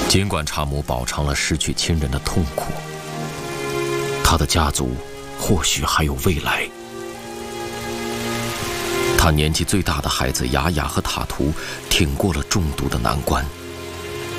尽管查姆饱尝了失去亲人的痛苦，他的家族或许还有未来。他年纪最大的孩子雅雅和塔图挺过了中毒的难关。